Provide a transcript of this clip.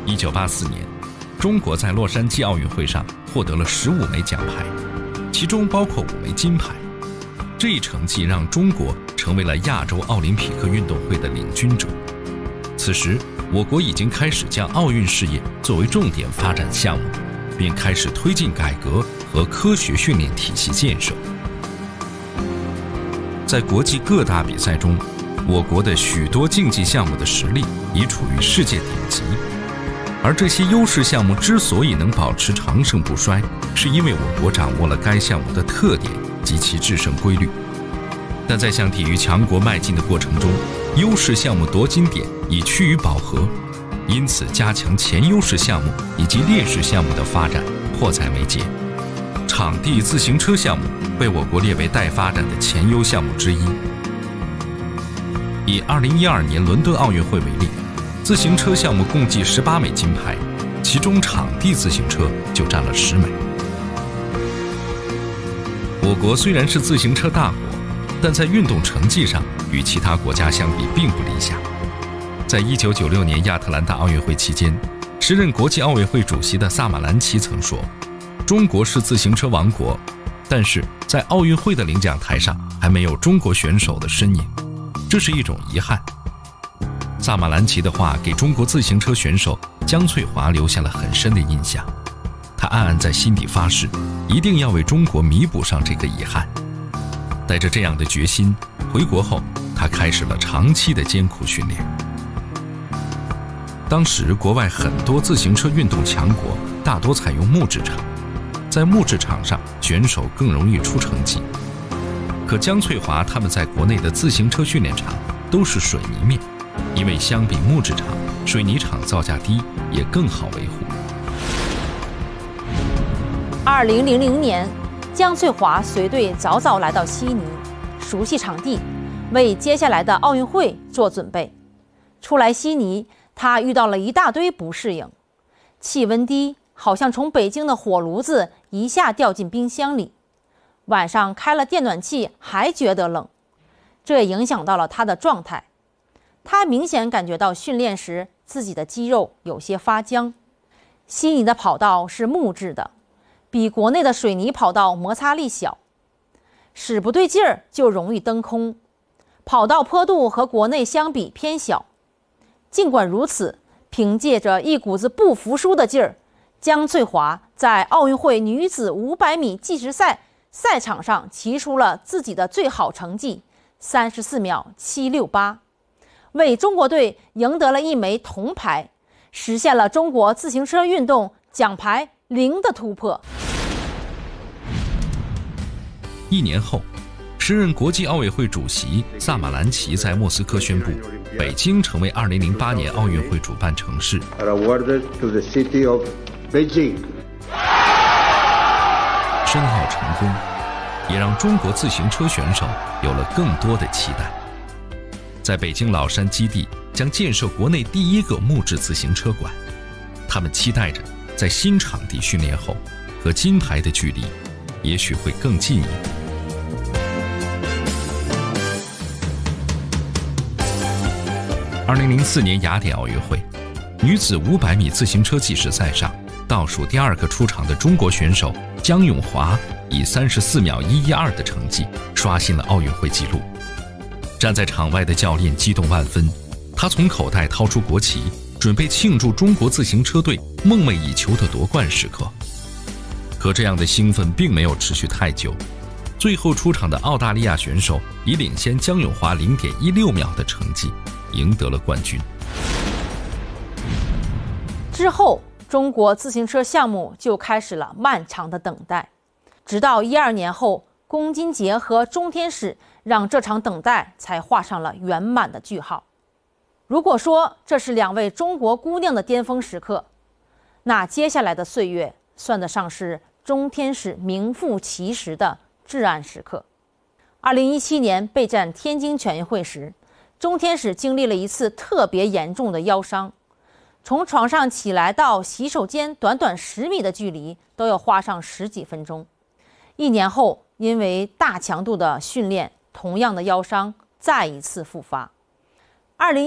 1984年，中国在洛杉矶奥运会上获得了15枚奖牌，其中包括5枚金牌。这一成绩让中国成为了亚洲奥林匹克运动会的领军者。此时，我国已经开始将奥运事业作为重点发展项目，并开始推进改革和科学训练体系建设。在国际各大比赛中，我国的许多竞技项目的实力已处于世界顶级，而这些优势项目之所以能保持长盛不衰，是因为我国掌握了该项目的特点及其制胜规律。但在向体育强国迈进的过程中，优势项目夺金点已趋于饱和，因此加强前优势项目以及劣势项目的发展迫在眉睫。场地自行车项目被我国列为待发展的前优项目之一。以2012年伦敦奥运会为例，自行车项目共计18枚金牌，其中场地自行车就占了10枚。我国虽然是自行车大国，但在运动成绩上与其他国家相比并不理想。在1996年亚特兰大奥运会期间，时任国际奥委会主席的萨马兰奇曾说，中国是自行车王国，但是在奥运会的领奖台上还没有中国选手的身影，这是一种遗憾。萨马兰奇的话给中国自行车选手姜翠华留下了很深的印象，他暗暗在心底发誓，一定要为中国弥补上这个遗憾。带着这样的决心，回国后他开始了长期的艰苦训练。当时国外很多自行车运动强国大多采用木质场，在木质场上选手更容易出成绩。可姜翠华他们在国内的自行车训练场都是水泥面，因为相比木质场，水泥场造价低，也更好维护。 2000年，姜翠华随队早早来到悉尼，熟悉场地，为接下来的奥运会做准备。出来悉尼，他遇到了一大堆不适应，气温低，好像从北京的火炉子一下掉进冰箱里。晚上开了电暖气还觉得冷，这也影响到了他的状态。他明显感觉到训练时自己的肌肉有些发僵。悉尼的跑道是木质的，比国内的水泥跑道摩擦力小，使不对劲儿就容易蹬空。跑道坡度和国内相比偏小。尽管如此，凭借着一股子不服输的劲儿，姜翠华在奥运会女子500米计时赛赛场上骑出了自己的最好成绩34秒768，为中国队赢得了1枚铜牌，实现了中国自行车运动奖牌0的突破。 1年后，时任国际奥委会主席萨马兰奇在莫斯科宣布，北京成为2008年奥运会主办城市。申奥成功，也让中国自行车选手有了更多的期待。在北京老山基地将建设国内第1个木质自行车馆，他们期待着在新场地训练后，和金牌的距离也许会更近一步。2004年雅典奥运会，女子500米自行车计时赛上，倒数第2个出场的中国选手姜永华以34秒112的成绩刷新了奥运会纪录。站在场外的教练激动万分，他从口袋掏出国旗，准备庆祝中国自行车队梦寐以求的夺冠时刻。可这样的兴奋并没有持续太久，最后出场的澳大利亚选手以领先姜永华0.16秒的成绩赢得了冠军。 之后，中国自行车项目就开始了漫长的等待，直到12年后，龚金杰和钟天使让这场等待才画上了圆满的句号。如果说这是2位中国姑娘的巅峰时刻，那接下来的岁月算得上是钟天使名副其实的至暗时刻。2017年备战天津全运会时，钟天使经历了一次特别严重的腰伤，从床上起来到洗手间短短10米的距离都要花上10几分钟。1年后，因为大强度的训练，同样的腰伤再一次复发。